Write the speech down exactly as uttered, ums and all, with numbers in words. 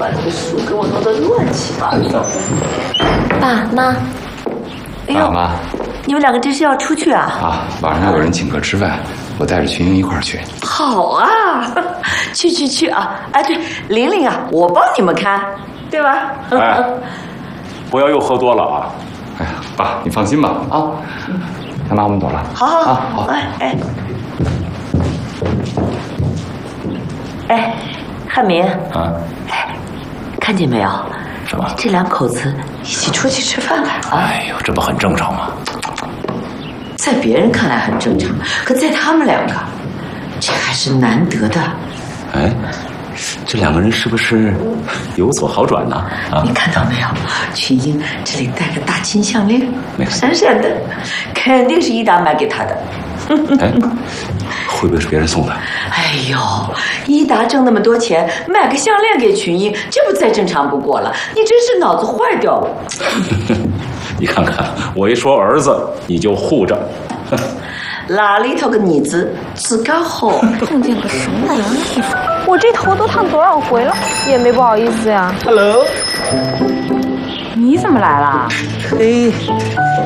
把这个书给我弄得乱七八糟。爸妈，哎呦， 妈， 你们两个这是要出去啊？ 啊，晚上有人请客吃饭，我带着群英一块儿去。 好啊，去去去啊！哎，对，玲玲啊，我帮你们看，对吧？ 哎，不要又喝多了啊！ 哎呀，爸，你放心吧啊。那妈，我们走了。 好好啊，好。 哎哎哎，汉民啊， 哎，看见没有？ 什么？ 这两口子一起出去吃饭了啊！ 哎呦，这不很正常吗？ 在别人看来很正常，可在他们两个，这还是难得的。 哎，这两个人是不是有所好转呢？啊， 你看到没有？群英这里戴个大金项链， 没看闪闪的，肯定是伊达买给他的。 哎，会不会是别人送的？ 哎呦，伊达挣那么多钱，买个项链给群英，这不再正常不过了。你真是脑子坏掉了。 你看看，我一说儿子，你就护着。 哪里头个你子自个好？ 碰见个什么人衣服，我这头都烫多少回了，也没不好意思呀。 Hello， 你怎么来了？ 嘿。